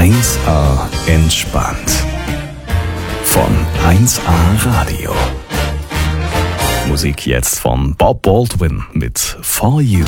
1A entspannt. Von 1A Radio. Musik jetzt von Bob Baldwin mit For You.